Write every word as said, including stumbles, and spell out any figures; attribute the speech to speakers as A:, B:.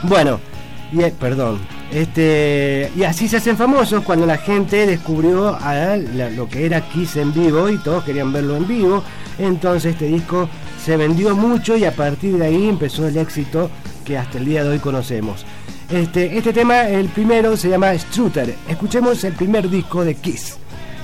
A: Bueno, y, eh, perdón, este, y así se hacen famosos cuando la gente descubrió a la, lo que era Kiss en vivo y todos querían verlo en vivo. Entonces este disco se vendió mucho y a partir de ahí empezó el éxito que hasta el día de hoy conocemos. Este, este tema, el primero, se llama Strutter. Escuchemos el primer disco de Kiss.